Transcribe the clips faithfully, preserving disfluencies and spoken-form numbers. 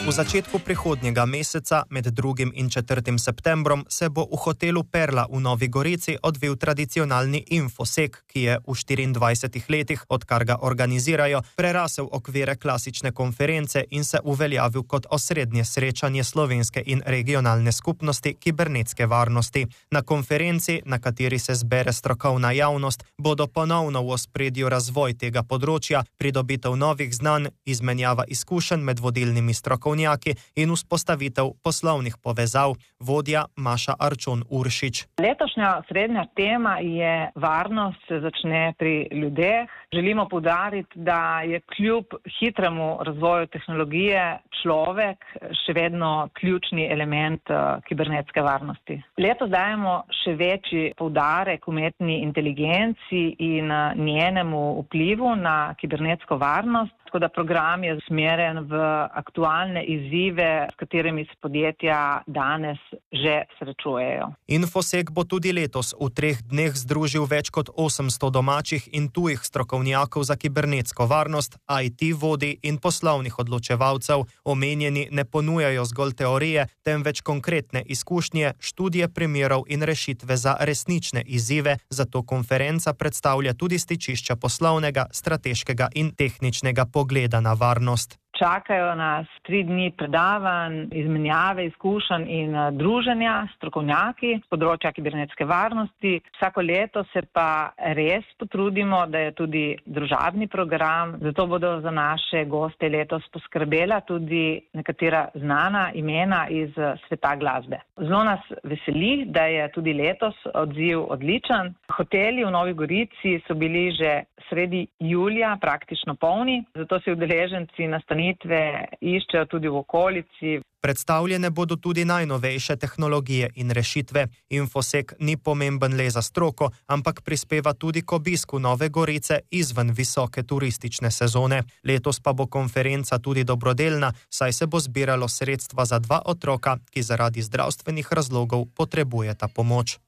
V začetku prihodnjega meseca, med drugim in četrtim septembrom, se bo v hotelu Perla v Novi Gorici odvil tradicionalni Infosek, ki je v štiriindvajsetih letih, odkar ga organizirajo, prerasel okvire klasične konference in se uveljavil kot osrednje srečanje slovenske in regionalne skupnosti kibernetske varnosti. Na konferenci, na kateri se zbere strokovna javnost, bodo ponovno v ospredju razvoj tega področja, pridobitev novih znanj, izmenjava izkušenj med vodilnimi strokovnjaki in vzpostavitev poslovnih povezav. Vodja Maša Arčon Uršič. Letošnja srednja tema je varnost se začne pri ljudeh. Želimo poudariti, da je kljub hitremu razvoju tehnologije človek še vedno ključni element uh, kibernetske varnosti. Letos dajemo še večji poudarek umetni inteligenci in uh, njenemu vplivu na kibernetsko varnost. Tako da program je usmerjen v aktualne izzive, s katerimi se podjetja danes že srečujejo. Infosek bo tudi letos v treh dneh združil več kot osemsto domačih in tujih strokovnjakov za kibernetsko varnost, I T vodij in poslovnih odločevalcev. Omenjeni ne ponujajo zgolj teorije, temveč konkretne izkušnje, študije primerov in rešitve za resnične izzive, zato konferenca predstavlja tudi stičišča poslovnega, strateškega in tehničnega pogleda na varnost. Čakajo nas tri dni predavanj, izmenjave izkušenj in druženja s strokovnjaki z področja kibernetske varnosti. Vsako leto se pa res potrudimo, da je tudi družabni program, zato bodo za naše goste letos poskrbela tudi nekatera znana imena iz sveta glasbe. Zelo nas veseli, da je tudi letos odziv odličen. Hoteli v Novi Gorici so bili že sredi julija praktično polni, zato si udeleženci nastanitve iščejo tudi v okolici. Predstavljene bodo tudi najnovejše tehnologije in rešitve. Infosek ni pomemben le za stroko, ampak prispeva tudi k obisku Nove Gorice izven visoke turistične sezone. Letos pa bo konferenca tudi dobrodelna, saj se bo zbiralo sredstva za dva otroka, ki zaradi zdravstvenih razlogov potrebujeta pomoč.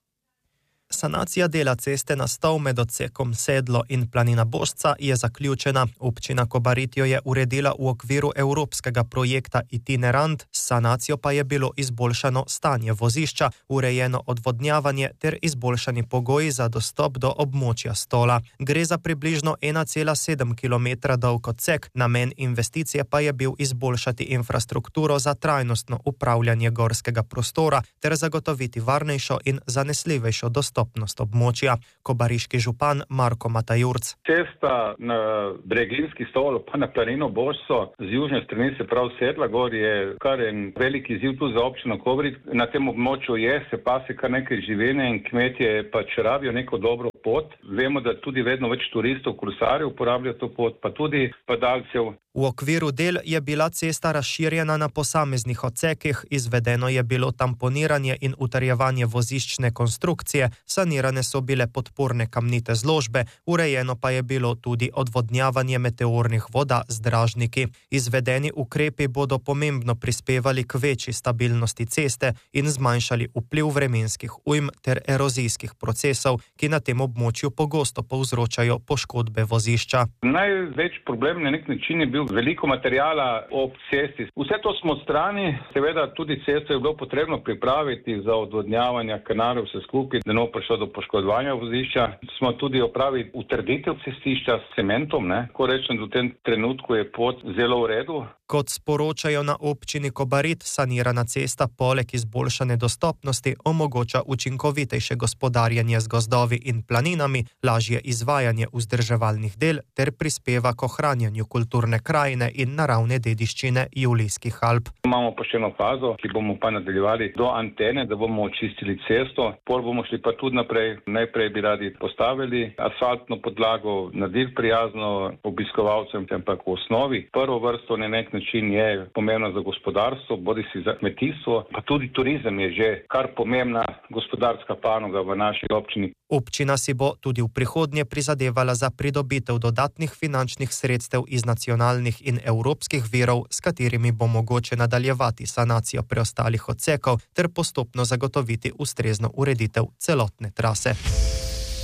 Sanacija dela ceste na Stol med odsekom Sedlo in Planina Bošca je zaključena. Občina Kobarid jo je uredila v okviru evropskega projekta Itinerant, s sanacijo pa je bilo izboljšano stanje vozišča, urejeno odvodnjavanje ter izboljšani pogoji za dostop do območja Stola. Gre za približno ena cela sedem kilometra dolg odsek, namen investicije pa je bil izboljšati infrastrukturo za trajnostno upravljanje gorskega prostora ter zagotoviti varnejšo in zanesljivejšo dostop območja. Kobariški župan Marko Matajurc. Cesta na Breginski Stol pa na Planino Bošco z južne strani, se pravi Sedla gor, je kar en veliki izziv tu za občino Kobarid. Na tem območju je, se pase kar nekaj živine in kmetje pač rabijo neko dobro pot. Vemo, da tudi vedno več turistov, krusarjev uporabljajo to pot, pa tudi padalcev. V okviru del je bila cesta razširjena na posameznih odsekih, izvedeno je bilo tamponiranje in utrjevanje voziščne konstrukcije, sanirane so bile podporne kamnite zložbe, urejeno pa je bilo tudi odvodnjavanje meteornih voda z dražniki. Izvedeni ukrepi bodo pomembno prispevali k večji stabilnosti ceste in zmanjšali vpliv vremenskih ujm ter erozijskih procesov, ki na tem območju pogosto povzročajo poškodbe vozišča. Največ problem na nek način je bil veliko materijala ob cesti. Vse to smo odstrani, seveda tudi cesto je bilo potrebno pripraviti za odvodnjavanje kanalov, vse skupaj, da ne bo prišlo do poškodovanja vozišča. Smo tudi opravili utrditev cestišča s cementom, ne. Ko rečem, da v tem trenutku je pot zelo v redu. Kot sporočajo na občini Kobarid, sanirana cesta poleg izboljšane dostopnosti omogoča učinkovitejše gospodarjenje z gozdovi in planinami, lažje izvajanje vzdrževalnih del ter prispeva k ohranjanju kulturne krajine in naravne dediščine Julijskih Alp. Imamo pa še eno fazo, ki bomo pa nadaljevali do antene, da bomo očistili cesto. Pol bomo šli pa tudi naprej. Najprej bi radi postavili asfaltno podlago, naredili prijazno obiskovalcem, ampak v osnovi prvo vrsto na nek način je pomembno za gospodarstvo, bodisi za kmetijstvo, pa tudi turizem je že kar pomembna gospodarska panoga v naši občini. Občina si bo tudi v prihodnje prizadevala za pridobitev dodatnih finančnih sredstev iz nacionalnih in evropskih virov, s katerimi bo mogoče nadaljevati sanacijo preostalih odsekov ter postopno zagotoviti ustrezno ureditev celotne trase.